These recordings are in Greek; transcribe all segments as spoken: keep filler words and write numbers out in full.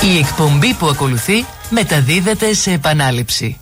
Η εκπομπή που ακολουθεί μεταδίδεται σε επανάληψη.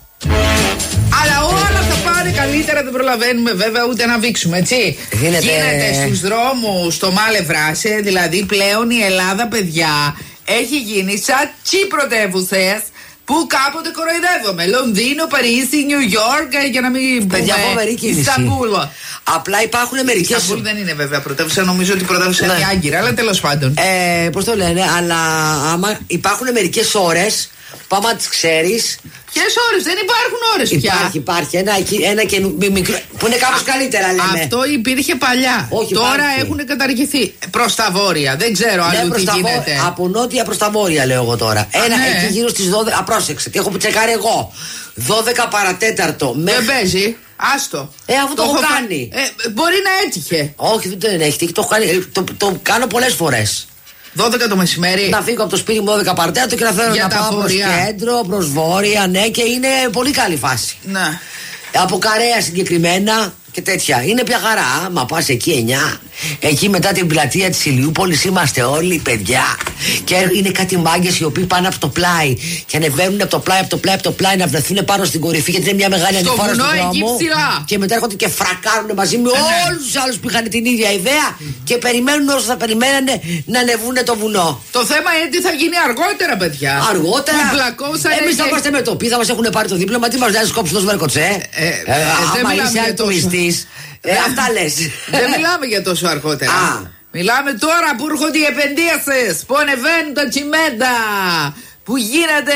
Αλλά όλα θα πάνε καλύτερα, δεν προλαβαίνουμε βέβαια ούτε να βήξουμε, έτσι. Γίνεται, Γίνεται στους δρόμους το Μάλε Βράσε, δηλαδή πλέον η Ελλάδα, παιδιά, έχει γίνει σαν τσι πρωτεύουσες που κάποτε κοροϊδεύομαι. Λονδίνο, Παρίσι, Νιου Γιόρκ, για να μην παιδιά, πούμε Ισταμπούλ. Απλά υπάρχουν μερικές. Ισταμπούλ δεν είναι βέβαια πρωτεύουσα, νομίζω ότι πρωτεύουσα είναι η Άγκυρα, αλλά τέλος πάντων. Ε, πώς το λένε, αλλά άμα υπάρχουν μερικές ώρες που άμα τις ξέρεις. Ποιες ώρες, δεν υπάρχουν ώρες πια. Υπάρχει, υπάρχει ένα, ένα και μικρό, που είναι κάπως καλύτερα, λέμε. Αυτό υπήρχε παλιά. Όχι, τώρα υπάρχει. έχουν καταργηθεί. Προς τα βόρεια, δεν ξέρω ναι, αλλού τι γίνεται. Βο... Από νότια προς τα βόρεια, λέω εγώ τώρα. Α, ένα ναι. εκεί γύρω στις δώδεκα. Α, πρόσεξε, τι έχω τσεκάρει εγώ. δώδεκα παρατέταρτο. Δεν μέχρι... παίζει. Άστο. Ε, αφού το, το έχω κάνει. Ε, μπορεί να έτυχε. Όχι, δεν έχει τύχει. Το, έχω κάνει... το, το, το κάνω πολλές φορές. δώδεκα το μεσημέρι. Να φύγω από το σπίτι μου δώδεκα παρατέταρτο και να θέλω να πάω προς κέντρο, προς βόρεια, ναι, και είναι πολύ καλή φάση. Ναι. Από Καρέα συγκεκριμένα και τέτοια. Είναι πια χαρά. Μα πας εκεί εννιά. Εκεί μετά την πλατεία της Ηλιούπολης είμαστε όλοι παιδιά. Και είναι κάτι μάγκες οι οποίοι πάνε από το πλάι και ανεβαίνουν από το πλάι, από το πλάι, από το πλάι να βρεθούν πάνω στην κορυφή. Γιατί είναι μια μεγάλη ανηφόρα στον δρόμο. Και μετά έρχονται και φρακάρουν μαζί με ναι. όλους τους άλλους που είχαν την ίδια ιδέα και περιμένουν όσο θα περιμένανε να ανεβούν το βουνό. Το θέμα είναι τι θα γίνει αργότερα, παιδιά. Αργότερα. Εμείς θα είμαστε με το πι, θα μας έχουν πάρει το δίπλωμα. Τι μας βγάζει κόψει τόσο μερκοτσέ. Άμα είσαι αλτουιστής. Ε, αυτά λες. Δεν μιλάμε για τόσο αργότερα. Α. Μιλάμε τώρα που έρχονται οι επενδύσεις, που ανεβαίνουν τα τσιμέντα, που γίνεται.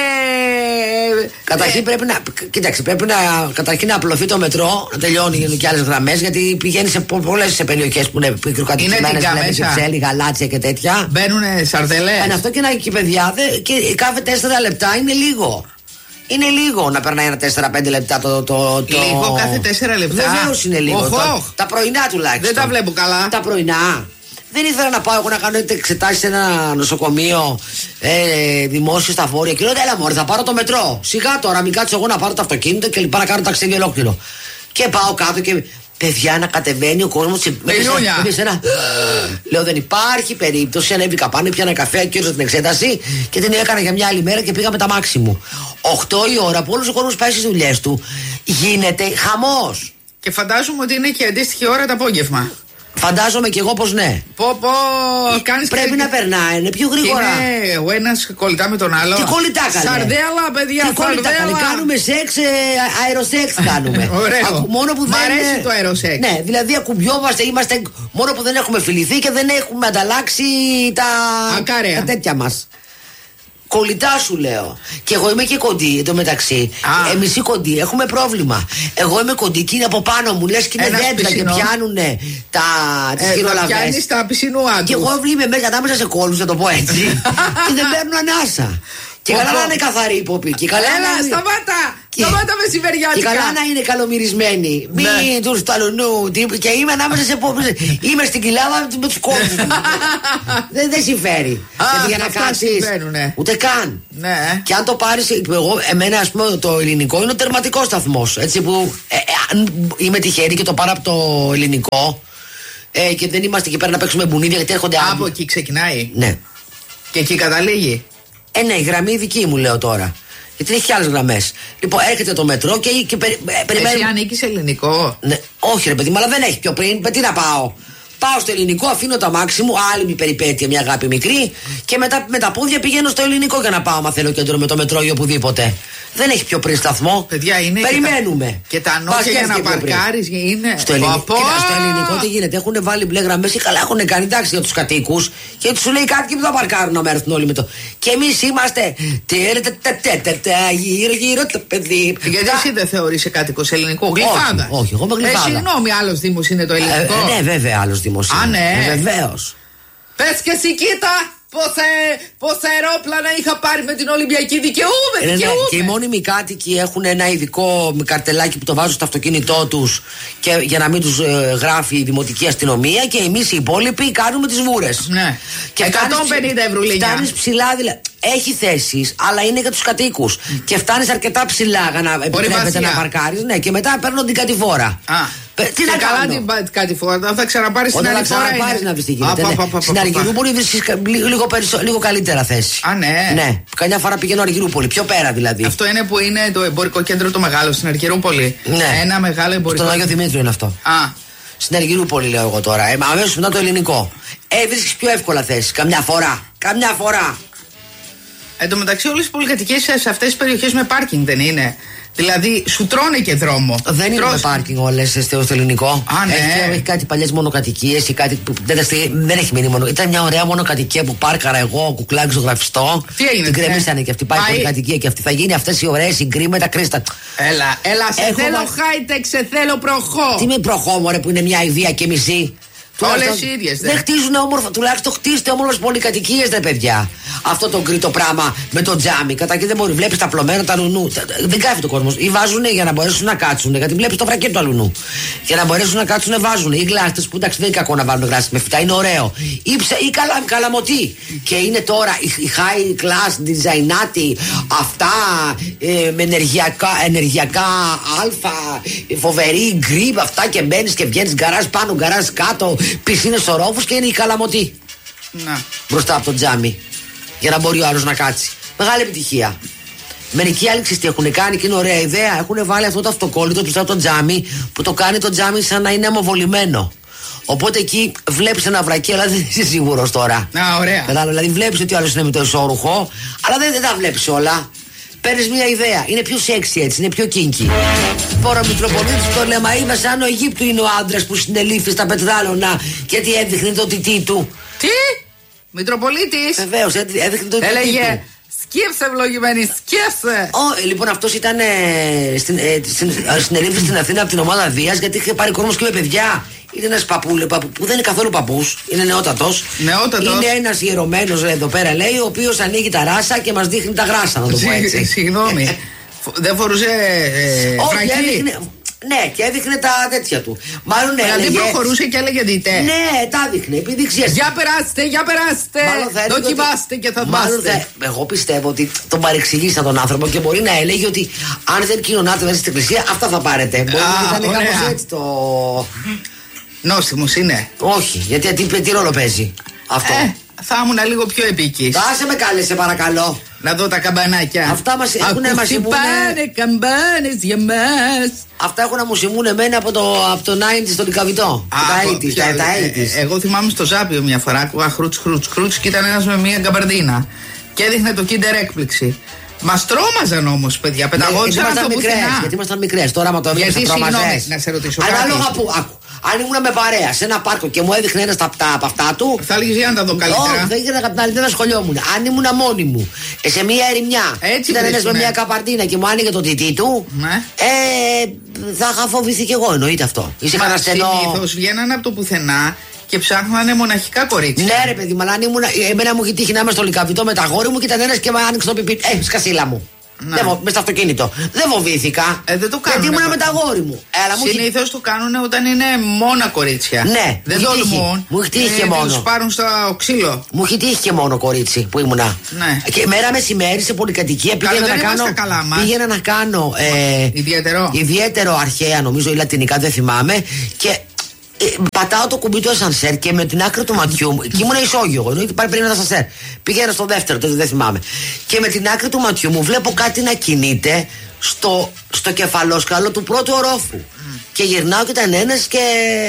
Καταρχήν πρέπει να. Κοίταξε, πρέπει να. Καταρχήν να απλωθεί το μετρό, να τελειώνει και άλλες γραμμές, γιατί πηγαίνει σε πολλές περιοχές που είναι πικροκατοικημένες, δηλαδή Κυψέλη, Γαλάτσια και τέτοια. Μπαίνουνε σαρδελές. Είναι αυτό και να και παιδιά, δε, και κάθε τέσσερα λεπτά είναι λίγο. Είναι λίγο να περνάει ένα τέσσερα πέντε λεπτά το. το, το... Λίγο κάθε τέσσερα λεπτά. Βεβαίως είναι λίγο. Οχ, το, οχ. τα πρωινά τουλάχιστον. Δεν τα βλέπω καλά. Τα πρωινά. Δεν ήθελα να πάω εγώ να κάνω εξετάσεις σε ένα νοσοκομείο ε, δημόσιο στα βόρεια. Και λέω, έλα μωρέ, θα πάρω το μετρό. Σιγά τώρα, μην κάτσω εγώ να πάρω το αυτοκίνητο και λοιπά να κάνω ταξίδι ολόκληρο. Και πάω κάτω και. Παιδιά, να κατεβαίνει ο κόσμος σε ένα. Λέω, δεν υπάρχει περίπτωση. Ανέβηκα πάνω, πιάνα καφέ, κύρωσα την εξέταση και την έκανα για μια άλλη μέρα και πήγα με τα μάξι μου. οκτώ η ώρα που όλος ο κόσμος πάει στις δουλειές του, γίνεται χαμός. Και φαντάζομαι ότι είναι και αντίστοιχη ώρα το απόγευμα. Φαντάζομαι κι εγώ πως ναι. Πω, πω, κάνεις πρέπει και... να περνάει, είναι πιο γρήγορα. Είναι ο ένας κολλητά με τον άλλο. Τι κολλητά καλέ. Σαρδέλα, παιδιά, τι κολλητά καλέ. Κάνουμε σεξ, ε, αεροσέξ κάνουμε. Ωραίο. Ακου, μόνο που Μ' δεν αρέσει είναι... το αεροσέξ. Ναι, δηλαδή ακουμπιόμαστε, είμαστε μόνο που δεν έχουμε φιληθεί και δεν έχουμε ανταλλάξει τα, τα τέτοια μας. Κολλητά σου λέω. Και εγώ είμαι και κοντή εντωμεταξύ. Εμείς οι κοντοί έχουμε πρόβλημα. Εγώ είμαι κοντή και είναι από πάνω μου. Λες και είναι δέντρα και πιάνουνε τα τις χειρολαβές. Πιάνεις τα πισινούα τους. Και εγώ είμαι μέσα ανάμεσα σε κόλλους, να το πω έτσι. Και δεν παίρνουν ανάσα. Και καλά να είναι καθαρή η ποπή. Και καλά Έλα, να είναι... σταμάτα! Και... Σταμάτα μεσημεριάτικα. Και καλά να είναι καλομυρισμένοι. Μην ναι. Του σταλουνού. Και είμαι ανάμεσα σε ποπή. Είμαι στην κοιλάδα με τους κόλλους. δεν, δεν συμφέρει. Α, γιατί για να κάτσεις. Ούτε καν. Ναι. Και αν το πάρεις. Εγώ, εμένα, ας πούμε, το ελληνικό είναι ο τερματικός σταθμός. Έτσι που. Ε, ε, αν είμαι τυχερή και το πάρω από το ελληνικό. Ε, και δεν είμαστε εκεί πέρα να παίξουμε μπουνίδια γιατί έρχονται άλλοι. Από εκεί ξεκινάει. Ναι. Και εκεί καταλήγει. Ε, ναι, η γραμμή δική μου λέω τώρα. Γιατί έχει και άλλες γραμμές. Λοιπόν, έρχεται το μετρό και, και περι, περιμένει. Εσύ ανήκεις ελληνικό. Ναι, όχι ρε παιδί μου, αλλά δεν έχει πιο πριν. Με τι να πάω. Πάω στο ελληνικό, αφήνω τα μάξι μου, άλλη μια περιπέτεια, μια αγάπη μικρή. Και μετά με τα πόδια πηγαίνω στο ελληνικό για να πάω, άμα θέλω κέντρο με το μετρό ή οπουδήποτε. Δεν έχει πιο πριν σταθμό. Παιδιά, είναι. Περιμένουμε. Και τα, και τα νότια για να παρκάρεις είναι. Στο, ελληνικό, κοίτα, στο ελληνικό τι γίνεται. Έχουν βάλει μπλε γραμμές ή καλά έχουν κάνει εντάξει για τους κατοίκους. Και του λέει κάτι και δεν θα παρκάρουν να έρθουν όλοι με το. Και εμείς είμαστε. Γύρω-γύρω το παιδί. Γιατί εσύ δεν θεωρείσαι κάτοικος ελληνικού. Γλυφάδα. Όχι, εγώ είμαι γλυφάδα. Ε, συγγνώμη, άλλος δήμος είναι το ελληνικό. Ναι, βέβαια, άλλος δήμος. Α, ναι. Βεβαίως. Πες και εσύ, κοίτα. Πόσα αερόπλανα είχα πάρει με την Ολυμπιακή. Δικαιούμαι, δικαιούμαι. δικαιούμαι. Και οι μόνιμοι κάτοικοι έχουν ένα ειδικό καρτελάκι που το βάζουν στο αυτοκίνητό τους και για να μην τους ε, γράφει η δημοτική αστυνομία. Και εμείς οι υπόλοιποι κάνουμε τις βούρες. Ναι. Και εκατόν πενήντα ευρώ λίγα. Φτάνεις ψηλά, δηλαδή. Έχει θέσεις, αλλά είναι για τους κατοίκους. Mm. Και φτάνεις αρκετά ψηλά για να επιτρέπεται να παρκάρεις. Ναι, και μετά παίρνουν την κατηφόρα. Ah. Τι να καλά κάνω. την κάτι φορά, θα ξαναπάρει την άλλη φορά. Όταν θα ξαναπάρει να βρει τι γίνεται. Στην Αργυρούπολη βρίσκει λίγο καλύτερα θέση. Α, ναι. Ναι. Καμιά φορά πηγαίνω Αργυρούπολη, πιο πέρα δηλαδή. Αυτό είναι που είναι το εμπορικό κέντρο το μεγάλο στην Αργυρούπολη. Ναι. Ένα μεγάλο εμπορικό. Στον Άγιο Δημήτριο είναι αυτό. Α. Στην Αργυρούπολη λέω εγώ τώρα. Ε, αμέσως μετά το ελληνικό. Ε, βρίσκει πιο εύκολα θέση. Καμιά φορά. Καμιά φορά. Εν τω μεταξύ, όλες οι πολυκατοικίες σε αυτές τις περιοχές με πάρκινγκ δεν είναι. Δηλαδή, σου τρώνε και δρόμο. Δεν είναι με πάρκινγκ όλες στο ελληνικό. Α, ναι. Έχει, έχει κάτι παλιές μονοκατοικίες ή κάτι που δεν, δεν έχει μείνει μόνο. Ήταν μια ωραία μονοκατοικία που πάρκαρα εγώ, κουκλάκι στο γραφιστό. Τι έγινε? Την κρεμίσανε και αυτή. Πάει η πολυκατοικία και αυτή. Θα γίνει αυτές οι ωραίες συγκρίμετα κρίστα. Έλα, έλα, σε έχω θέλω high-tech, σε θέλω προχώ. Τι με προχώ, μωρέ, που είναι μια ιδέα και μισή. Όλες οι ίδιες. Δεν χτίζουν όμορφα, τουλάχιστον χτίστε όμορφες πολυκατοικίες, ρε παιδιά. Αυτό το γκρίτο πράγμα με το τζάμι. Κατά και δεν μπορεί, βλέπει τα πλωμένα, τα λουνού. Δεν κάθεται ο κόσμο. Ή βάζουν για να μπορέσουν να κάτσουν. Γιατί βλέπει το βρακέτο του αλουνού. Για να μπορέσουν να κάτσουν, βάζουν. Ή γλάστες που εντάξει δεν είναι κακό να βάλουν γλάστες με φυτά, είναι ωραίο. Ή, ψε, ή καλα, καλαμωτή. Και είναι τώρα η high class, designaτη, αυτά ε, με ενεργειακά, ενεργειακά αλφα, φοβερή γκριπ, αυτά και μπαίνει και βγαίνει γκαράζ πάνω, γκαράζ κάτω. Πισίνες ορόφους και είναι η καλαμωτή. Να. Μπροστά από το τζάμι. Για να μπορεί ο άλλος να κάτσει. Μεγάλη επιτυχία. Μερικοί άλλοι ξέρεις τι έχουν κάνει και είναι ωραία ιδέα. Έχουν βάλει αυτό το αυτοκόλλητο μπροστά από το τζάμι που το κάνει το τζάμι σαν να είναι αμοβολημένο. Οπότε εκεί βλέπεις ένα βρακί, αλλά δεν είσαι σίγουρος τώρα. Να, ωραία. Κατάλαβα, δηλαδή βλέπεις ότι ο άλλος είναι με το ισόρουχο, αλλά δεν, δεν τα βλέπεις όλα. Παίρνεις μια ιδέα. Είναι πιο σεξι έτσι, είναι πιο kinky. Πόρο Μητροπολίτης το Λεμαΐ Βασάνο Αιγύπτου είναι ο άντρας που συνελήφθη στα πετράλωνα γιατί έδειχνε το τιτί του. Τι? Μητροπολίτης? Βεβαίως, έδειχνε το τιτί του. Έλεγε σκέψε ευλογημένη, σκέψε. Oh, λοιπόν, αυτός ήταν ε, στην, ε, στην, ε, συνελήφθη στην Αθήνα από την ομάδα Δίας γιατί είχε πάρει κορμός και με παιδιά. Είναι ένας παππού, παππού που δεν είναι καθόλου παππούς, είναι νεότατος. Νεότατος. Είναι ένας ιερωμένος εδώ πέρα, λέει, ο οποίος ανοίγει τα ράσα και μας δείχνει τα γράσα, να το πω έτσι. Συγγνώμη. Δεν φορούσε. Ε, Όχι, έδειχνε. Ναι, και έδειχνε τα τέτοια του. Μάλλον δηλαδή έλεγε. προχωρούσε και έλεγε δείτε. Ναι, τα έδειχνε. Επειδή ξέρεις. Για περάστε, για περάστε. Δοκιμάστε ότι... και θα δάστε. Δε... Εγώ πιστεύω ότι τον παρεξηγήσα τον άνθρωπο και μπορεί να έλεγε ότι αν δεν κοινωνάτε μέσα στην εκκλησία, αυτά θα πάρετε. Μπορεί να ήταν κάπως έτσι το. Νόστιμος είναι. Όχι, γιατί τι, τι ρόλο παίζει αυτό. Ε, θα ήμουν λίγο πιο επίκης. Άσε με κάλεσε παρακαλώ. Να δω τα καμπανάκια. Αυτά μας έχουν να μας συμβούν. Πάνε καμπάνες για μας. Αυτά έχουν να μου συμβούν εμένα από το, από το ενενήντα στο Λυκαβητό. Τα ογδόντα. Τα ογδόντα. Εγώ θυμάμαι στο Ζάπιο μια φορά. Ακούγα χρούτς χρούτς χρούτς και ήταν ένας με μια γκαμπαρδίνα. Και έδειχνε το Kinder έκπληξη. Μας τρόμαζαν όμως, παιδιά. Πεταγόντουσαν από το πουθενά. Γιατί ήμασταν μικρές. Τώρα άμα το έβλεπες θα τρόμαζες. Να σε ρωτήσω. Ανάλογα που. Άκου. Αν ήμουν με παρέα σε ένα πάρκο και μου έδειχνε ένα από αυτά του. Θα έλεγε για να τα δω καλύτερα. Όχι, θα ήθελα από την άλλη, δεν ασχολιόμουν. Αν ήμουν μόνη μου σε μια ερημιά. Έτσι ήταν ένα με μια καπαρντίνα και μου άνοιγε το τιτί του. Ναι. Ε, θα είχα φοβηθεί κι εγώ, εννοείται αυτό. Είσαι κανένα στενό. Συνήθως βγαίνανε από το πουθενά και ψάχνανε μοναχικά κορίτσια. Ναι, ρε παιδί, μα αν ήμουν. Εμένα μου είχε τύχει να είμαι στο Λυκαβητό με τα γόρι μου και ήταν ένα και με άνοιξε το πιπί. Ε, σκασίλα μου. Ναι. Με στο αυτοκίνητο. Δεν φοβήθηκα. Ε, δεν το κάνουν. Γιατί ήμουν με τα γόρι μου. Συνήθως μου... το κάνουν όταν είναι μόνα κορίτσια. Ναι, δεν τολμούν. Μου έχει τύχει και μόνο. Τους πάρουν στο ξύλο. Μου έχει τύχει και μόνο κορίτσι που ήμουνα. Ναι. Και μέρα μεσημέρι σε πολυκατοικία πήγαινα να κάνω. Πήγαινα να κάνω. Ε, ιδιαίτερο. Ιδιαίτερο αρχαία νομίζω ή λατινικά δεν θυμάμαι. Και Ε, πατάω το κουμπί του ασανσέρ και με την άκρη του ματιού μου. Και ήμουν ισόγειο, εννοείται πάρει περίμενα το ασανσέρ. Πήγαινα στο δεύτερο, τότε δεν θυμάμαι. Και με την άκρη του ματιού μου βλέπω κάτι να κινείται στο, στο κεφαλόσκαλο του πρώτου ορόφου. Mm. Και γυρνάω και ήταν ένα και.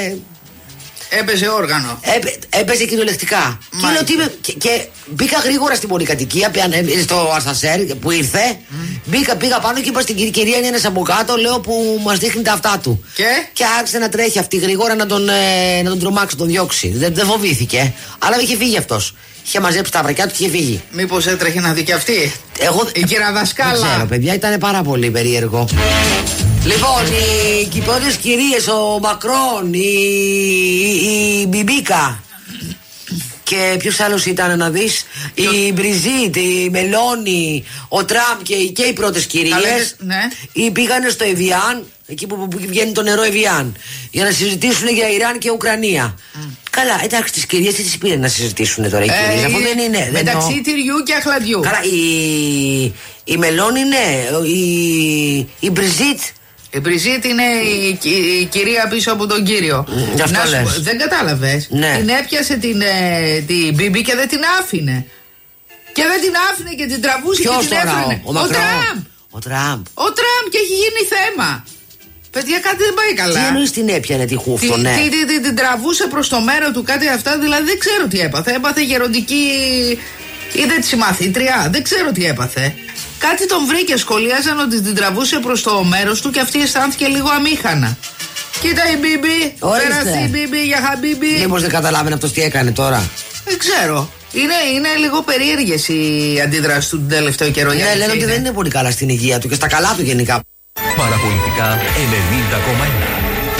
Έπαιζε όργανο. Έπαι, έπαιζε κυριολεκτικά. Και, τι, και, και μπήκα γρήγορα στην πολυκατοικία, στο ασανσέρ που ήρθε. Mm. Μπήκα, πήγα πάνω και είπα στην κυρία είναι ένας από κάτω, λέω που μας δείχνει τα αυτά του. Και, και άρχισε να τρέχει αυτή γρήγορα να τον, ε, να τον τρομάξει, να τον διώξει. Δεν, δεν φοβήθηκε. Αλλά είχε φύγει αυτός. Είχε μαζέψει τα βρακιά του και είχε φύγει. Μήπως έτρεχε να δει και αυτή. Εγώ, η κυρία Δασκάλα. Δεν ξέρω, παιδιά, ήταν πάρα πολύ περίεργο. Λοιπόν, οι κυπρότες κυρίες, ο Μακρόν, η, η, η Μπιμπίκα. Και ποιος άλλος ήταν να δεις? Η Μπριζίτ, η Μελώνη, ο Τραμπ και, και οι πρώτες κυρίες. Ναι. Πήγανε στο Εβιάν, εκεί που, που βγαίνει το νερό Εβιάν, για να συζητήσουν για Ιράν και Ουκρανία. Mm. Καλά, εντάξει, τις κυρίες τι τις πήρε να συζητήσουν τώρα οι ε, κυρίες, αφού δεν είναι. Μεταξύ δεν τυριού και αχλαδιού. Καλά, η, η Μελώνη, ναι, η, η Μπριζίτ. Η Μπριζίτ είναι η, η, η κυρία πίσω από τον κύριο. Γι' αυτό να, λες. Δεν κατάλαβες. Ναι. Την έπιασε την, ε, την Μπίμπι και δεν την άφηνε. Και δεν την άφηνε και την τραβούσε. Ποιος και την τώρα, έφερνε. ο, ο, ο Τραμπ. Ο Τραμπ. Ο Τραμπ και έχει γίνει θέμα. Παιδιά, κάτι δεν πάει καλά. Τι εννοείς την έπιανε τη χούφτο, Την, ναι. την, την, την, την τραβούσε προς το μέρο του κάτι αυτά, δηλαδή δεν ξέρω τι έπαθε. Έπαθε γεροντική. Είδε τη συμμαθήτρια, δεν ξέρω τι έπαθε. Κάτι τον βρήκε, σχολίαζαν ότι την τραβούσε προς το μέρος του και αυτή αισθάνθηκε λίγο αμήχανα. Κοίτα η Μπίμπι, πέρασε η Μπίμπι για χαμπίμπι. Μήπως δεν καταλάβαινε αυτός τι έκανε τώρα. Δεν ξέρω. Είναι, είναι λίγο περίεργες οι αντιδράσεις του τον τελευταίο καιρό. Ναι, λένε ότι δεν είναι πολύ καλά στην υγεία του και στα καλά του γενικά. Παραπολιτικά ενενήντα κόμμα ένα.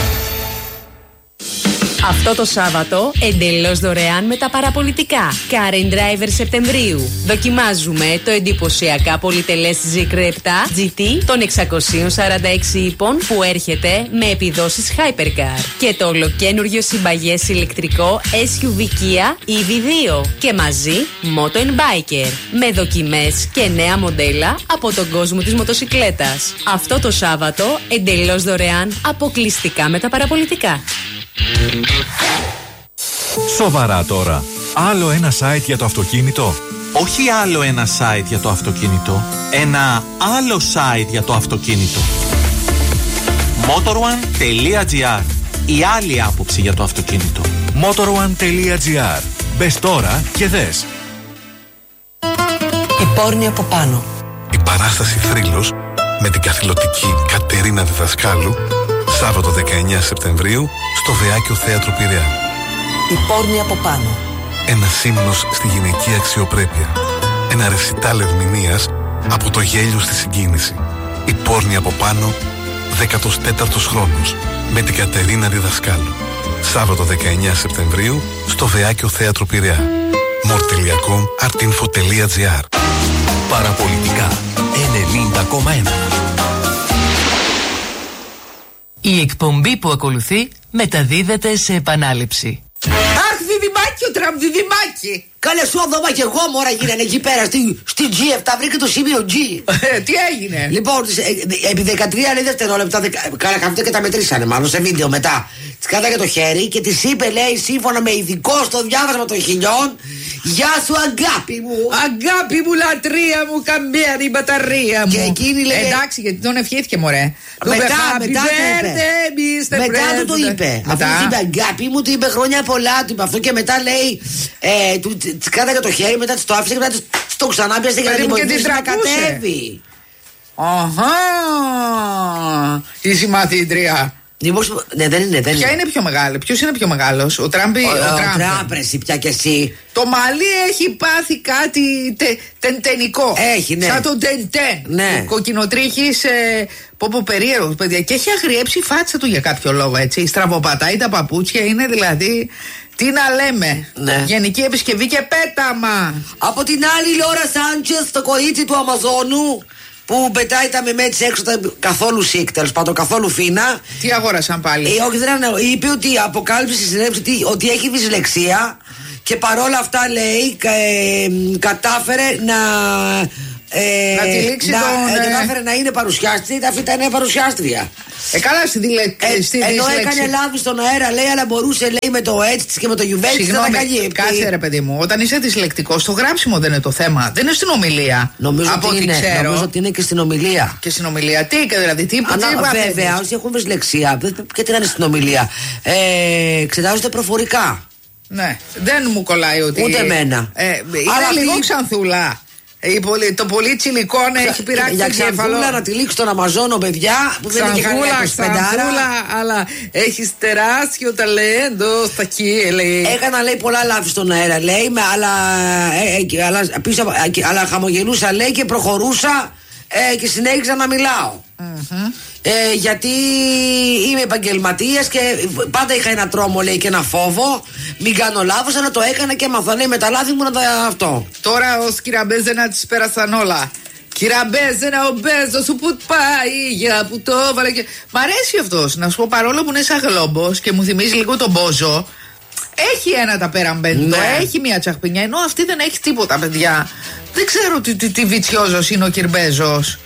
Αυτό το Σάββατο εντελώς δωρεάν με τα παραπολιτικά. Car and Driver Σεπτεμβρίου. Δοκιμάζουμε το εντυπωσιακά πολυτελές Zeekr επτά τζι τι των εξακόσια σαράντα έξι ύπων που έρχεται με επιδόσεις Hypercar. Και το ολοκένουργιο συμπαγές ηλεκτρικό ες γιου βι Kia ι βι δύο. Και μαζί Moto and Biker. Με δοκιμές και νέα μοντέλα από τον κόσμο της μοτοσικλέτας. Αυτό το Σάββατο εντελώς δωρεάν αποκλειστικά με τα παραπολιτικά. Σοβαρά τώρα. Άλλο ένα site για το αυτοκίνητο. Όχι άλλο ένα site για το αυτοκίνητο. Ένα άλλο site για το αυτοκίνητο. motorone τελεία τζι άρ. Η άλλη άποψη για το αυτοκίνητο. motorone τελεία τζι άρ. Μπες τώρα και δες. Η πόρνη από πάνω. Η παράσταση Θρύλος με την καθηλωτική Κατερίνα Διδασκάλου Σάββατο δεκαεννέα Σεπτεμβρίου στο Βεάκιο Θέατρο Πειραιά. Η πόρνη από πάνω. Ένα ύμνος στη γυναική αξιοπρέπεια. Ένα ρεσιτάλ ερμηνείας από το γέλιο στη συγκίνηση. Η πόρνη από πάνω, δέκατος τέταρτος χρόνος με την Κατερίνα Διδασκάλου. Σάββατο δεκαεννέα Σεπτεμβρίου στο Βεάκιο Θέατρο Πειραιά. μορ τελεία κομ αρτίνφο τελεία τζι άρ. Παραπολιτικά ενενήντα κόμμα ένα. Η εκπομπή που ακολουθεί μεταδίδεται σε επανάληψη. Αχ, διδυμάκι ο Τραμπ, διδυμάκι. Καλέ σου δώμα και εγώ μόρα γίνανε εκεί πέρα στη, στη τζι επτά, βρήκε το σημείο G. Ε, τι έγινε. Λοιπόν, ε, επί δεκατρία λέει δευτερόλεπτα, καλά κάθονται και τα μετρήσανε μάλλον σε βίντεο μετά. Τη κάταγε το χέρι και τη είπε, λέει, σύμφωνα με ειδικό στο διάβασμα των χιλιών, γεια σου αγάπη μου. Αγάπη μου, λατρεία μου, καμπέρι μπαταρία μου. Και εκείνη λέει. Εντάξει, γιατί τον ευχήθηκε, μωρέ. Μετά, μετά, μετά, μετά του το είπε. Αφού του είπε αγάπη μου, του είπε χρόνια πολλά, του είπε αυτό και μετά λέει. Ε, του, της κάταγε το χέρι, μετά της το άφησε και μετά της το ξανά πιάσε για να την βοηθήσει να κατέβει. Αχα, η συμμαθήτρια. Λοιπόν, ναι, δεν είναι, δεν Ποια είναι. είναι πιο μεγάλη, ποιος είναι πιο μεγάλος, ο Τραμπ ή ο, ο, ο Τραμπ. Τραμπ, εσύ πια κι εσύ. Το μαλλί έχει πάθει κάτι τε, τεντενικό. Έχει, ναι. Σαν τον τεντεν. Ναι. Κοκκινοτρίχης, ε, πω πω περίεργος, παιδιά. Και έχει αγριέψει η φάτσα του για κάποιο λόγο, έτσι. Στραβοπατάει τα παπούτσια, είναι δηλαδή. Τι να λέμε. Ναι. Γενική επισκευή και πέταμα. Από την άλλη, η Λόρα Σάντσες, το κορίτσι του Αμαζόνου, που πετάει τα μεμέτς έξω, τα καθόλου σικ, τέλος πάντων, καθόλου φίνα. Τι αγόρασαν πάλι. Ε, όχι, δεν είναι. Είπε ότι αποκάλυψε στη συνέντευξη ότι, ότι έχει δυσλεξία και παρόλα αυτά λέει ε, κατάφερε να. Ε, να τυλίξει να, τον. Ε, κατάφερε να είναι παρουσιάστρια, αυτή ήταν παρουσιάστρια. Ε, καλά, στη διλε... Ε, στη ενώ δυσλεξία. έκανε λάθη στον αέρα, λέει, αλλά μπορούσε, λέει, με το έτσι της και με το γιουβέτσι να τα καλύπτει. Κάτσε ρε παιδί μου, όταν είσαι δυσλεκτικός, το γράψιμο δεν είναι το θέμα. Δεν είναι στην ομιλία. Νομίζω, από ότι, ό,τι είναι, ξέρω. νομίζω ότι είναι και στην ομιλία. Και στην ομιλία. Τι δηλαδή, τι είπα. Βέβαια, όσοι έχουν δυσλεξία, και τι να είναι στην ομιλία. Ε, εξετάζονται προφορικά. Ναι, δεν μου κολλάει ότι. Ούτε εμένα. Ε, είναι Αλλά λίγο αυτή... ξανθούλα. Πολύ, το πολύ τσιλικόν έχει πειράξει για το κέφαλο. ξανθούλα να τυλίξει τον Αμαζόνο, παιδιά, που δεν έχει κανένα είκοσι πέντε. Αλλά έχει τεράστιο ταλέντο στα εκεί, λέει. Έκανα, λέει, πολλά λάθη στον αέρα, λέει, με, αλλά, ε, ε, αλλά, πίσω, ε, αλλά χαμογελούσα, λέει, και προχωρούσα ε, και συνέχιζα να μιλάω. Mm-hmm. Ε, γιατί είμαι επαγγελματίας και πάντα είχα ένα τρόμο, λέει, και ένα φόβο. Μην κάνω λάθος, αλλά το έκανα και έμαθα, λέει, με τα λάθη μου να τα αυτό. Τώρα ως κυραμπέζενα τις πέρασαν όλα. Κυραμπέζενα ο Μπέζος σου που πάει για που το έβαλε και... Μ' αρέσει αυτός, να σου πω, παρόλο που είναι σαν γλόμπος και μου θυμίζει λίγο τον Μπόζο. Έχει ένα ταπέραμπέντο, ναι. Έχει μια τσαχπινιά, ενώ αυτή δεν έχει τίποτα, παιδιά. Δεν ξέρω τι, τι, τι βιτσιόζος είναι ο Κυρμπέζος.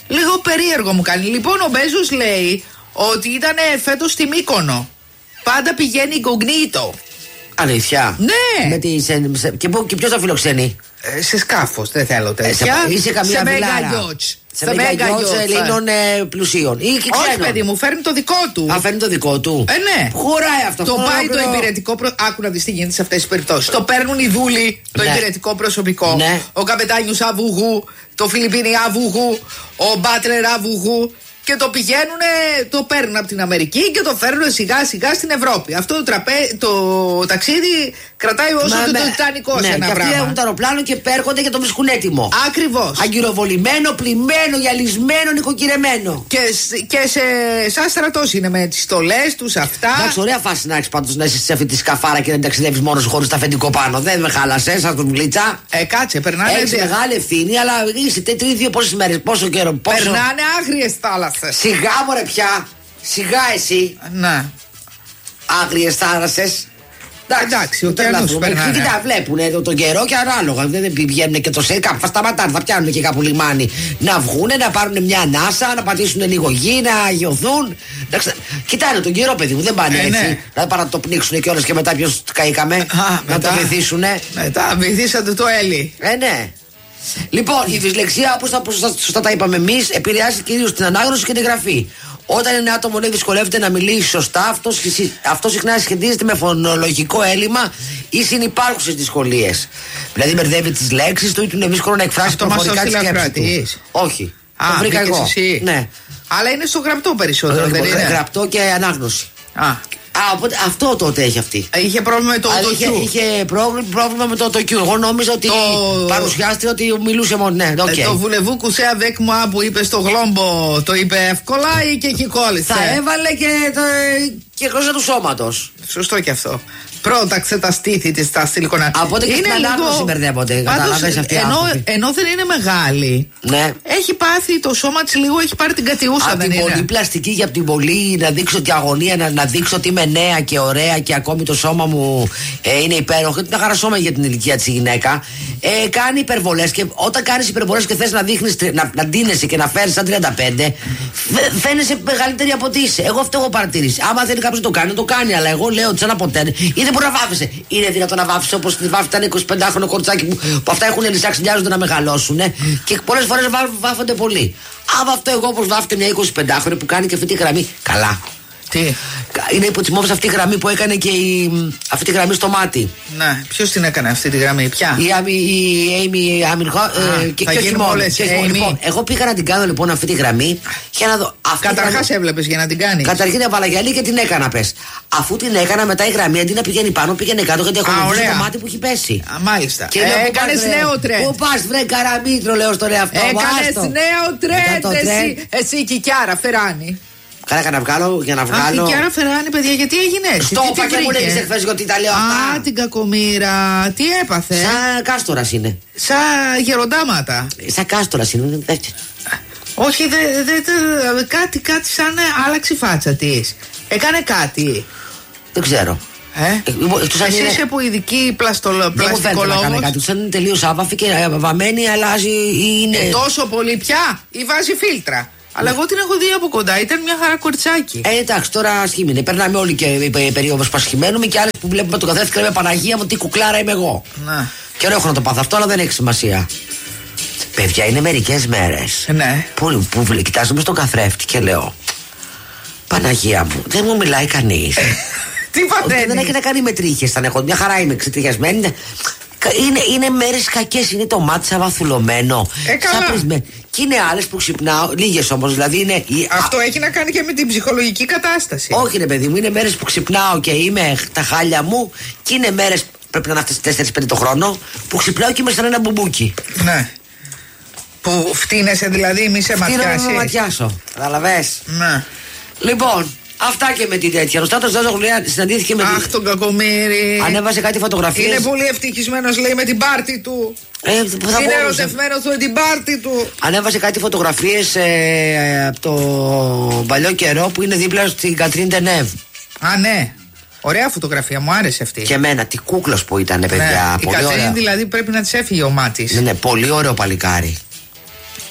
Λίγο περίεργο μου κάνει. Λοιπόν, ο Μπέζος λέει ότι ήταν φέτος στη Μύκονο. Πάντα πηγαίνει incognito. Αλήθεια. Ναι. Με τη, σε, σε, και, και ποιος θα φιλοξενεί? Ε, σε σκάφος, δεν θέλω τέτοια. Ε, σε, ή σε καμία σε βιλάρα. Μέγα Γιότς. Σε Μέγα Γιότς Ελλήνων ε, πλουσίων. Ή και όχι, παιδί μου, φέρνει το δικό του. Α, φέρνει το δικό του. Ε, ναι. Χωράει αυτό. Το αυτό πάει το υπηρετικό. Προ... Άκου να δεις τι γίνεται σε αυτές τις περιπτώσεις. Το παίρνουν οι δούλοι, το ναι. υπηρετικό προσωπικό. Ναι. Ο καπετάνιος Αβουγού, το Φιλιππίνι Αβουγού, ο Μπάτλερ Αβουγού. Και το πηγαίνουν, το παίρνουν από την Αμερική και το φέρνουν σιγά σιγά στην Ευρώπη. Αυτό το, τραπέ, το ταξίδι κρατάει όσο Μα, και με, το Τιτανικό ναι, σε ένα και πράγμα. αυτοί έχουν το αεροπλάνο και πέρχονται και το βρίσκουν έτοιμο. Ακριβώς. Αγκυροβολημένο, πλημμένο, γυαλισμένο, νοικοκυρεμένο. Και, και σε σαν στρατός είναι με τις στολές τους αυτά. Εντάξει, ωραία φάση να έχεις πάντως να είσαι σε αυτή τη σκαφάρα και να ταξιδεύεις μόνος χωρίς τα αφεντικό πάνω. Δεν με χάλασες, σαν τον Γλίτσα. Ε, κάτσε, περνάνε. Έχεις δε... μεγάλη ευθύνη, αλλά είσαι τρει-δύο πόσες μέρες, πόσο καιρό. Πόσο... Περνάνε άγριες θάλασσες. Σιγά μωρέ πια, σιγά εσύ. Ναι. Άγριες θάλασσες. Εντάξει, ο καιρός περνάνε. Κοίτα, βλέπουν τον το καιρό και ανάλογα. Δεν πηγαίνουν και το σε κάπου. Θα σταματάνε, θα πιάνουν και κάπου λιμάνι. Να βγούνε, να πάρουν μια ανάσα, να πατήσουν λίγο γη, να αγιωθούν. Εντάξει, κοιτάνε τον καιρό, παιδί μου, δεν πάνε ε, έτσι. Ναι. Να πάνε να το πνίξουν κιόλας και μετά ποιος καήκαμε. Α, να μετά, το βυθίσουνε. Μετά βυθίσατε το Έλλη. Ε, ναι. Λοιπόν, η δυσλεξία, όπως σωστά τα είπαμε εμείς, επηρεάζει κυρίως την ανάγνωση και τη γραφή. Όταν ένα άτομο λέει δυσκολεύεται να μιλήσει σωστά, αυτό, αυτό συχνά σχετίζεται με φωνολογικό έλλειμμα ή συνυπάρχουσες δυσκολίες. Δηλαδή, μπερδεύει τις λέξεις του ή του είναι δύσκολο να εκφράσει προφορικά τις σκέψεις του. Όχι. Α, το βρήκα εγώ. Εσύ. Ναι. Αλλά είναι στο γραπτό περισσότερο, δεν είναι? Γραπτό και ανάγνωση. Α. Α, οπότε αυτό τότε έχει αυτή. Είχε πρόβλημα με το autocue. Είχε, είχε πρόβλημα, πρόβλημα με το autocue. Εγώ νόμιζα ότι το... παρουσιάστηκε ότι μιλούσε μόνο. Ναι, okay. ε, το βουλεβού Κουσέα Δέκμουα που είπε στο Γλόμπο το είπε εύκολα ή και εκεί κόλλησε? Θα έβαλε και, το... και γλώσσα του σώματος. Σωστό και αυτό. Πρόταξε τα στήθη της στα σιλικονά. Από ό,τι και στην ανάγνωση μπερδεύονται. Καταλαβαίνεις αυτοί οι άνθρωποι. Ενώ δεν είναι μεγάλη. Ναι. Έχει πάθει το σώμα της λίγο, έχει πάρει την κατιούσα. Από δεν την είναι? πολύ πλαστική και από την πολύ να δείξω την αγωνία, να, να δείξω ότι είμαι νέα και ωραία και ακόμη το σώμα μου ε, είναι υπέροχο. Είναι ένα χαρασώμα για την ηλικία της η γυναίκα. Ε, κάνει υπερβολές και όταν κάνεις υπερβολές και θες να δείχνεις, να, να ντύνεσαι και να φέρεις σαν τριάντα πέντε, φαίνεσαι μεγαλύτερη από ότι είσαι. Εγώ αυτό έχω παρατηρήσει. Άμα θέλει κάποιος να το κάνει, το κάνει. Αλλά εγώ λέω ότι σαν ποτέ ή δεν μπορεί να βάφεσαι. Είναι δυνατόν να βάφεσαι όπως τη βάφη ήταν εικοσιπεντάχρονο κορτσάκι που, που αυτά έχουν λυσάξει, μοιάζονται να μεγαλώσουν. Ε, και πολλές φορές βά, βάφονται πολύ. Άμα αυτό εγώ όπως βάφεται μια εικοσιπεντάχρονη που κάνει και αυτή τη γραμμή. Καλά. Τι? Είναι υπό τη μόφη αυτή η γραμμή που έκανε και η, αυτή τη γραμμή στο μάτι. Ναι, ποιος την έκανε αυτή τη γραμμή, ποια? Η, η Amy Άμινχο. Ε, και και όχι μόνο. Λοιπόν, εγώ πήγα να την κάνω λοιπόν αυτή τη γραμμή για να δω. Καταρχάς γραμμή... έβλεπες για να την κάνεις? Καταρχήν έβαλα γυαλί και την έκανα, πες. Αφού την έκανα μετά η γραμμή αντί να πηγαίνει πάνω, πήγαινε κάτω γιατί έχω δει το μάτι που έχει πέσει. Α, μάλιστα. Και ε, έκανες νέο τρέντ. Πού πας, βρε καραμίτρο, λέω στον εαυτό μου. Έκανες νέο τρέντ, εσύ, εσύ Κικιάρα Φεράνη. Καλά, έκανα να βγάλω για να βγάλω. Αχ, Κικιάρα Φεράνη, παιδιά, γιατί έγινε έτσι? Στο είπα και μου λέγεις εχθές ότι τα λέω αυτά. Α, την κακομοίρα. Τι έπαθε? Σαν κάστορας είναι. Σαν γεροντάματα. Σαν κάστορας είναι. Όχι, δε, δε, δε, κάτι, κάτι σαν άλλαξε η φάτσα της. Έκανε κάτι. Δεν ξέρω. Ε? Εσύ είναι... είσαι που ειδική πλαστολο... πλαστικολόγος. Δεν μου φαίνεται να κάνει κάτι. Σαν είναι τελείως άβαφη και βαμμένη, αλλάζει ή είναι... Ε, τόσο πολύ πια ή βάζει φίλτρα? Αλλά εγώ την έχω δει από κοντά, ήταν μια χαρά κοριτσάκι. Ε, εντάξει, τώρα σχήμινε. Περνάμε όλοι και περίοδο που ασχημένουμε και άλλε που βλέπουμε το καθρέφτη και λέμε Παναγία μου, τι κουκλάρα είμαι εγώ. Να. Και έχω να το πάθω αυτό, αλλά δεν έχει σημασία. Παιδιά, είναι μερικές μέρες. Ναι. Που, που, που κοιτάζομαι στον καθρέφτη και λέω Παναγία μου, δεν μου μιλάει κανείς. Τι παθαίνεις? Δεν έχει να κάνει με τρίχες. Θα έχω μια χαρά, είμαι ξετριασμένη. Είναι, είναι μέρες κακές, είναι το μάτι σαν βαθουλωμένο. Ε, καλά. Και είναι άλλες που ξυπνάω, λίγες όμως, δηλαδή είναι. Αυτό έχει να κάνει και με την ψυχολογική κατάσταση. Όχι, ρε παιδί μου, είναι μέρες που ξυπνάω και είμαι τα χάλια μου, και είναι μέρες, πρέπει να είναι αυτές τέσσερα πέντε το χρόνο, που ξυπνάω και είμαι σαν ένα μπουμπούκι. Ναι. Που φτύνεσαι δηλαδή, μη σε ματιάσει. Φτύνω να με ματιάσω. Καταλαβες. Ναι. Λοιπόν. Αυτά και με την τέτοια. Ο Στάτος Ζάζογλουιά συναντήθηκε με. Αχ, τον κακομοίρη. Ανέβασε κάτι φωτογραφίες. Είναι πολύ ευτυχισμένος, λέει, με την πάρτη του. Ε, είναι ερωτευμένος με την πάρτη του. Ανέβασε κάτι φωτογραφίες ε, από το παλιό καιρό που είναι δίπλα στην Κατρίν Ντενεύ. Α, ναι. Ωραία φωτογραφία, μου άρεσε αυτή. Και εμένα, τι κούκλος που ήταν, παιδιά. Ναι, πολύ η Κατρίν ωραία. δηλαδή πρέπει να της έφυγε ο μάτης. Ναι, ναι, πολύ ωραίο παλικάρι.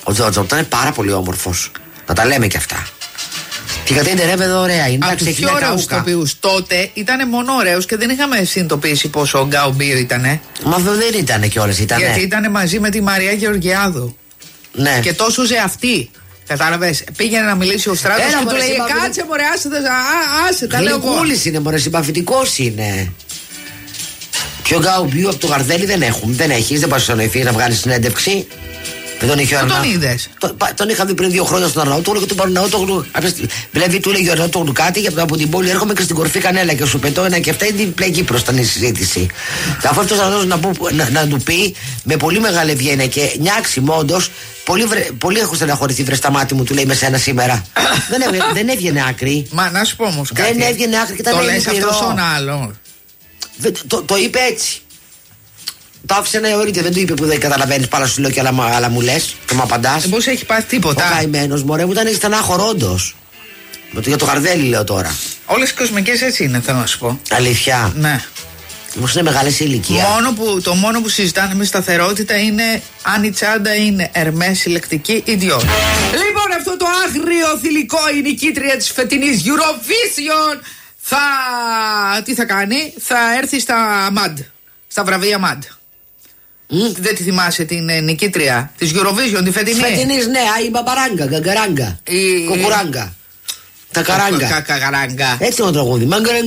Ο Τζότζο ήταν πάρα πολύ όμορφος. Να τα λέμε κι αυτά. Και η Κατρίνα Τερέβεδο ωραία είναι. Από τους πιο ωραίους ηθοποιούς τότε ήταν μόνο ωραίους και δεν είχαμε συνειδητοποιήσει πόσο ο Γκάου Μπίο ήτανε. Μα δεν ήτανε κιόλας, ήτανε. Γιατί ήτανε μαζί με τη Μαρία Γεωργιάδου. Ναι. Και τόσο ζεαυτή. Κατάλαβες, πήγαινε να μιλήσει ο Στράτος και του λέει συμπαθη... κάτσε μωρέ, άσε, άσε τα λέω εγώ. Γλυκούλης είναι μωρέ, συμπαθητικός είναι. Πιο Γκάου Μπίο από το Γαρδέλη δεν έχουμε, δεν έχεις, δεν πας στο Νοηφί να βγάλεις συνέντευξη. Δεν τον είχε ο Αρναούτογλου. Τον είδες? Τον, τον είχα δει πριν δύο χρόνια στον Αρναούτογλου και τον Αρναούτογλου. Δηλαδή του έλεγε ο Αρναούτογλου κάτι και από την πόλη έρχομαι και στην κορφή κανέλα και σου πετώ ένα και αυτά είναι διπλή Κύπρο ήταν η συζήτηση. Αφού αυτός ο να, να, να του πει με πολύ μεγάλη ευγένεια και νιάξιμο όντως. Πολύ, βρε, πολύ έχω στεναχωρηθεί βρε στα μάτια μου, του λέει με σένα σήμερα. δεν, έβγαινε, δεν έβγαινε άκρη. Μα να σου πω όμως κάτι. Δεν έβγαινε άκρη και τα το λες αυτό στον άλλο. Το, το είπε έτσι. Το άφησε να αιωρείται, δεν του είπε που δεν καταλαβαίνεις. Πάρα σου λέω και άλλα, άλλα μου λες και μου απαντάς. Πώς έχει πάθει τίποτα. Ο καημένος μωρέ μου ήταν στενάχωρο όντως. Για το Γαρδέλη λέω τώρα. Όλες οι κοσμικές έτσι είναι, θέλω να σου πω. Αλήθεια. Ναι. Όμως είναι μεγάλη ηλικία. Μόνο που, το μόνο που συζητάνε με σταθερότητα είναι αν η τσάντα είναι Ερμές συλλεκτική ή Dior. Λοιπόν, αυτό το άγριο θηλυκό, η νικήτρια της φετινής Eurovision θα. Τι θα κάνει, θα έρθει στα μαντ. Στα βραβεία μαντ. Mm. Δεν τη θυμάσαι την ε, νικήτρια της Eurovision, τη φετινή. Φετινής, ναι, η Μπαμπαράγκα, Γκαγκαράγκα. Η Κοκουράγκα. Τα καράγκα. Κακαράγκα. Έτσι είναι το τραγούδι.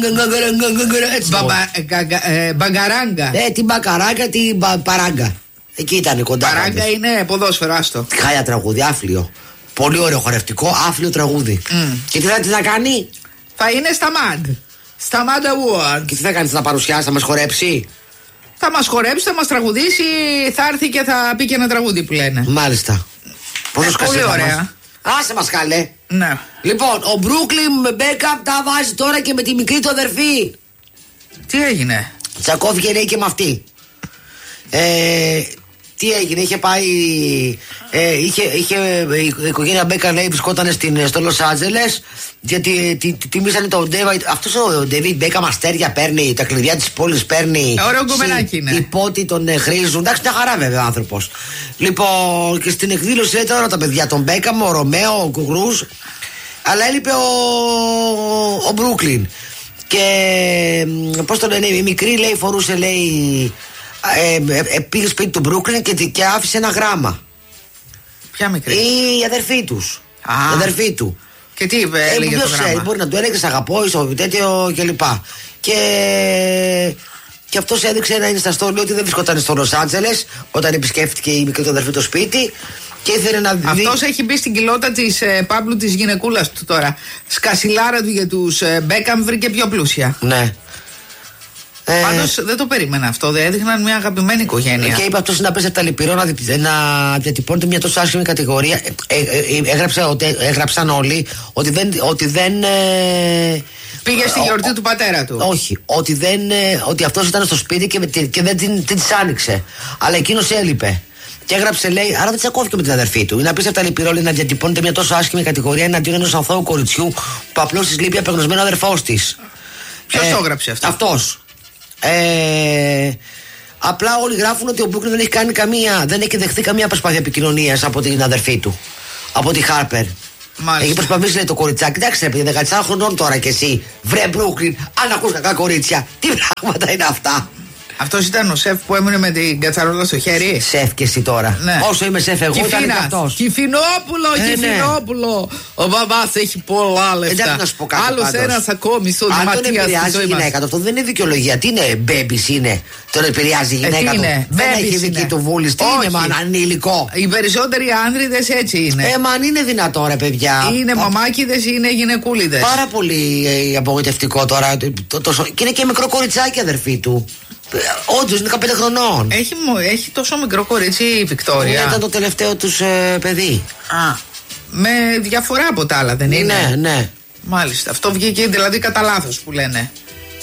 Μπαγκαράγκα. Ε, την μπακαράγκα, την παράγκα. Εκεί ήταν κοντά. Παράγκα είναι ποδόσφαιρο, άστο. Χάλια τραγούδι, άφλιο. Πολύ ωραίο χορευτικό, άφλιο τραγούδι. Και τι θα τι να κάνει? Θα είναι στα μαντ. Στα Mad Awards. Και τι θα κάνει, θα παρουσιάσει, θα μας χορέψει? Θα μας χορέψει, θα μας τραγουδήσει, θα έρθει και θα πει και ένα τραγούδι που λένε. Μάλιστα. Πόσο ε, πολύ ωραία. Άσε μας καλέ. Ναι. Λοιπόν, ο Μπρούκλιν με Μπέκαμ τα βάζει τώρα και με τη μικρή του αδερφή. Τι έγινε? Τσακώθηκε λέει και με αυτή. Ε, τι έγινε, είχε πάει. Ε, είχε, είχε, η οικογένεια Μπέκα λέει βρισκόταν στην, στο Λος Άντζελες γιατί τι, τι, τιμήσανε τον Ντέβιτ. Αυτός ο Ντέβιτ Μπέκα μαστέρια παίρνει, τα κλειδιά της πόλης παίρνει. Ωραίο κομμενάκι είναι. Οι πότοι τον ε, χρήζουν. Εντάξει, μια χαρά βέβαια ο άνθρωπος. Λοιπόν, και στην εκδήλωση λέει τώρα τα παιδιά τον Μπέκα, ο Ρωμαίο, ο Κουγρούς. Αλλά έλειπε ο, ο Μπρούκλιν. Και πώς το λένε, η μικρή λέει φορούσε λέει. Ε, ε, πήγε σπίτι του Μπρούκλιν και, και άφησε ένα γράμμα. Ποια μικρή? Η αδερφή τους. Η αδερφή του. Και τι είπε, ε, έλεγε το γράμμα? Ξέρει, μπορεί να του έλεγε σ' αγαπώ, είσαι τέτοιο κλπ. Και, και αυτός έδειξε να είναι στα στόλια ότι δεν βρισκόταν στο Λος Άντζελες όταν επισκέφτηκε η μικρή του αδερφή το σπίτι. Και ήθελε να δει. Αυτός έχει μπει στην κοιλότα της ε, Παύλου της γυναικούλας του τώρα. Σκασιλάρα του για τους ε, Μπέκαμ βρήκε πιο πλούσια. Ναι. Ε, Πάντως δεν το περίμενα αυτό, δεν έδειχναν μια αγαπημένη οικογένεια. Και είπε αυτός να πέσει από τα λιπηρό να, να διατυπώνεται μια τόσο άσχημη κατηγορία. Ε, ε, έγραψε, ότι, έγραψαν όλοι ότι δεν. Ότι δεν ε, πήγε στη γιορτή ο, του πατέρα του. Όχι, ότι, δεν, ε, ότι αυτός ήταν στο σπίτι και, και δεν την, την της άνοιξε. Αλλά εκείνος έλειπε. Και έγραψε, λέει, άρα δεν τσακώθηκε με την αδερφή του. Είναι απίστευτα λυπηρό να διατυπώνεται μια τόσο άσχημη κατηγορία εναντίον ενός αθώου κοριτσιού που απλώς της λείπει απεγνωσμένο αδερφός της. Ποιος ε, το έγραψε αυτό? Αυτός. Ε, απλά όλοι γράφουν ότι ο Μπρούκλιν δεν έχει κάνει καμία, δεν έχει δεχθεί καμία προσπάθεια επικοινωνίας από την αδερφή του, από τη Χάρπερ. Έχει προσπαθήσει, λέει, το κοριτσάκι. Εντάξει, επειδή δεκαεπτά χρονών τώρα κι εσύ, βρε Μπρούκλιν, αν ακούς κακά κορίτσια, τι πράγματα είναι αυτά? Αυτός ήταν ο σεφ που έμεινε με την κατσαρόλα στο χέρι. Σεφ και εσύ τώρα. Ναι. Όσο είμαι σεφ, εγώ Κιφίνας, ήταν αυτός. Κιφινόπουλο, ε, Κιφινόπουλο. Ναι. Ο μπαμπάς έχει πολλά λεφτά. Εντάξει, να σου πω κάτι. Άλλος ένας ακόμη στον Ματίας. Αν τον επηρεάζει η γυναίκα του, αυτό δεν είναι δικαιολογία. Τι είναι, μπέμπις είναι. Τον επηρεάζει η γυναίκα ε, του. Είναι, δεν έχει δική του βούληση. Τι είναι, μαν, ανήλικο. Οι περισσότεροι άνδριδες έτσι είναι. Ε, μα αν είναι δυνατό, ρε παιδιά. Είναι Α... μαμάκιδες, είναι γυναικούλιδες. Πάρα πολύ ε, απογοητευτικό τώρα. Το, το, το, και είναι και μικρό κοριτσάκι αδερφή του. Όντως είναι δεκαπέντε χρονών. Έχει, έχει τόσο μικρό κορίτσι η Βικτόρια. Ήταν το τελευταίο τους ε, παιδί. Α, με διαφορά από τα άλλα δεν είναι? Ναι, ναι. Μάλιστα, αυτό βγήκε δηλαδή κατά λάθος που λένε.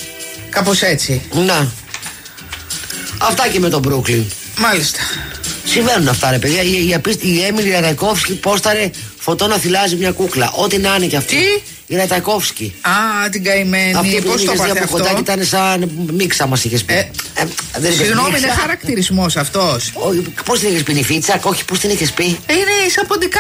Κάπως έτσι. Ναι. Αυτά και με τον Μπρούκλιν. Μάλιστα. Συμβαίνουν αυτά, ρε παιδιά. Η, η, απίστη, η Έμιλη Ραταϊκόφσκι πόσταρε φωτό να θυλάζει μια κούκλα. Ό,τι να είναι κι αυτή. Τι? Η Ραταϊκόφσκι. Α, την καημένη. Αυτή που πώς το είχε πάθε από κοντά αυτό? και ήταν σαν μίξα, μας είχες πει. Ε, ε, δεν Συγγνώμη, είναι χαρακτηρισμός αυτός. Πώς την είχες πει, η Φίτσα, όχι, πώς την είχες πει. Είναι σαν ποντικά